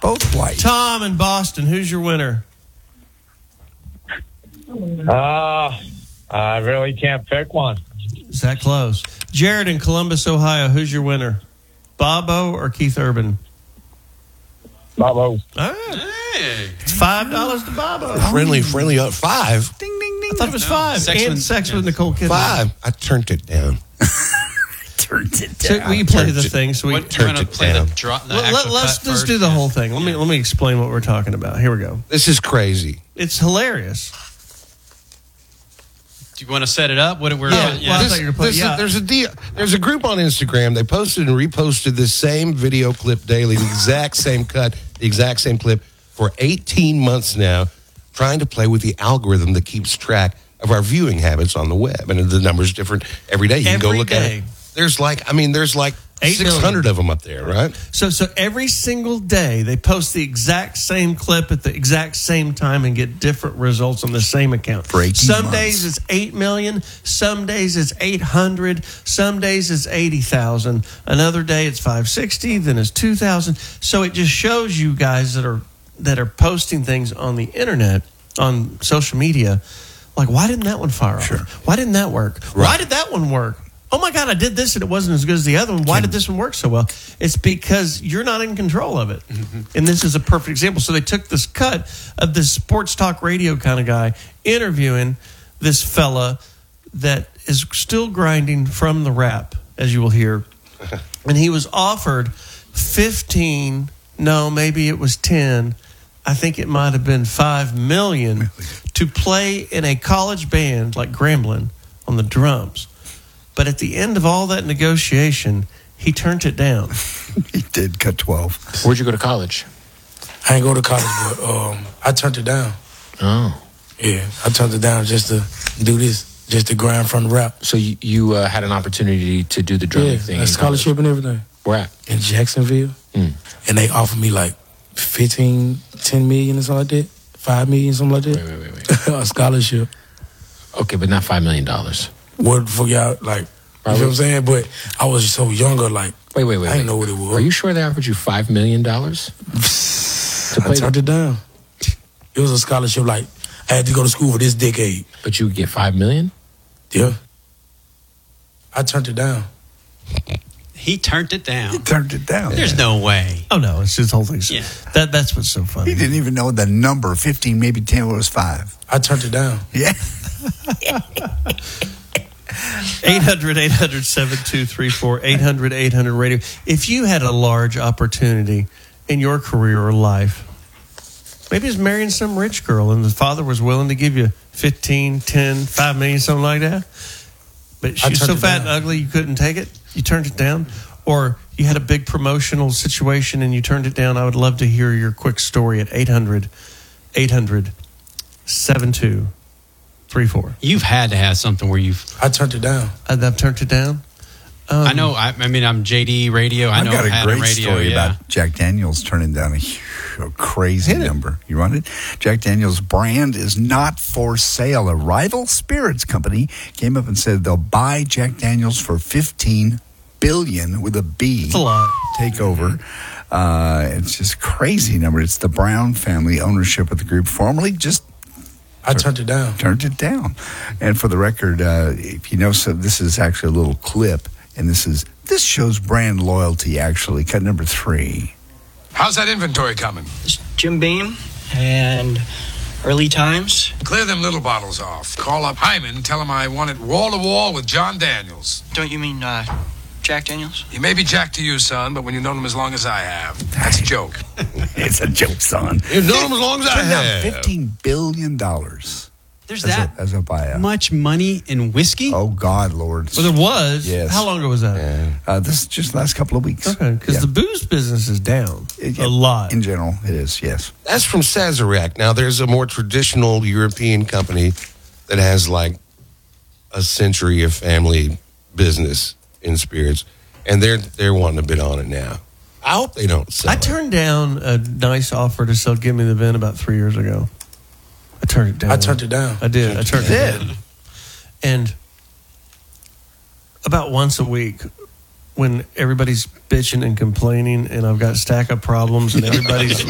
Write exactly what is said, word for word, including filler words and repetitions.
both white. Tom in Boston, who's your winner? Uh, I really can't pick one. Is that close? Jared in Columbus, Ohio, who's your winner? Bobo or Keith Urban? Bobo. All right. Hey. It's five dollars to Bobo. Friendly, friendly up five. Ding, ding, ding. I thought it was No, five. sex and with- sex yeah. with Nicole Kidman. Five. I turned it down. Turned it So down. we play Turned the it- thing. So we What, you want to it play down. the draw? The let, actual us cut just first? do the Yeah. whole thing. Let me let me explain what we're talking about. Here we go. This is crazy. It's hilarious. Do you want to set it up? What we're Yeah, yeah. well, I This- thought you were putting- this is- yeah. there's a deal. There's a group on Instagram. They posted and reposted this same video clip daily, the exact same cut, the exact same clip for eighteen months now, trying to play with the algorithm that keeps track of our viewing habits on the web. And the number's different every day. You can go Every look day. at it. There's like, I mean, there's like Eight six hundred million. of them up there, right? So so every single day they post the exact same clip at the exact same time and get different results on the same account. For eighteen some months. days it's eight million, some days it's eight hundred, some days it's eighty thousand, another day it's five sixty, then it's two thousand. So it just shows you guys that are that are posting things on the internet, on social media, like, why didn't that one fire Sure. off? Why didn't that work? Why did that one work? Oh my God, I did this and it wasn't as good as the other one. Why did this one work so well? It's because you're not in control of it. Mm-hmm. And this is a perfect example. So they took this cut of this sports talk radio kind of guy interviewing this fella that is still grinding from the rap, as you will hear. And he was offered fifteen, no, maybe it was ten, I think it might have been five million to play in a college band like Grambling on the drums. But at the end of all that negotiation, he turned it down. He did cut twelve. Where'd you go to college? I ain't go to college, but um, I turned it down. Oh. Yeah, I turned it down just to do this, just to grind from the rap. So you, you uh, had an opportunity to do the drumming Yeah, thing. a in scholarship and everything. Where at? In Jacksonville. Mm. And they offered me like fifteen, ten million or something like that. five million, something like that. Wait, wait, wait, wait. A scholarship. Okay, but not five million dollars. What for y'all, like, you know what I'm saying? But I was so younger, like, Wait, wait, wait. I didn't wait. know what it was. Are you sure they offered you five million dollars? I turned it down. It was a scholarship, like, I had to go to school for this decade. But you would get five million? Yeah. I turned it down. He turned it down. He turned it down. There's no way. Oh, no, it's just the whole thing. Yeah. That, that's what's so funny. He didn't even know the number. fifteen, maybe ten was five. I turned it down. Yeah. eight hundred, eight hundred, seven two three four, eight hundred, eight hundred radio. If you had a large opportunity in your career or life, maybe it's marrying some rich girl and the father was willing to give you fifteen, ten, five million, something like that, but I she's turned so it fat down. and ugly you couldn't take it, you turned it down. Or you had a big promotional situation and you turned it down. I would love to hear your quick story at eight hundred, eight hundred, seven two three four. You've had to have something where you've. I turned it down. I've turned it down. Um, I know. I, I mean, I'm J D Radio. I I've know got I've a had great radio. story yeah. about Jack Daniels turning down a, huge, a crazy Hit it. number. You want it? Jack Daniels brand is not for sale. A rival spirits company came up and said they'll buy Jack Daniels for fifteen billion with a B. That's a lot. Take over. Uh, it's just a crazy number. It's the Brown family ownership of the group, formerly just I turned it down. turned it down. And for the record, uh, if you know, so this is actually a little clip, and this is this shows brand loyalty. Actually, cut number three. How's that inventory coming? Jim Beam and Early Times. Clear them little bottles off. Call up Hyman, tell him I want it wall to wall with John Daniels. Don't you mean uh, Jack Daniels? He may be Jack to you, son, but when you've known him as long as I have, that's a joke. It's a joke, son. You've known him as long as I Turned down have. fifteen billion dollars There's as that a, as a buyout. much money in whiskey. Oh God, Lord! Well, there was. Yes. How long ago was that? Yeah. Uh, this is just the last couple of weeks. Okay, because Yeah. the booze business is down It- a lot. in general. It is, yes. That's from Sazerac. Now, there's a more traditional European company that has like a century of family business in spirits, and they're they're wanting to bid on it now. I hope they don't sell I it. turned down a nice offer to sell Give Me the Vin about three years ago. I turned it down. I turned it down. I did. I turned it down. And about once a week, when everybody's bitching and complaining, and I've got stack of problems, and everybody's